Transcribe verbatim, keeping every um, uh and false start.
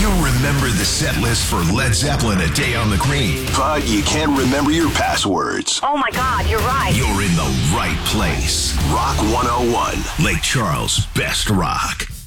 You remember the set list for Led Zeppelin, A Day on the Green, but you can't remember your passwords. Oh my God, you're right. You're in the right place. Rock one oh one. Lake Charles' best rock.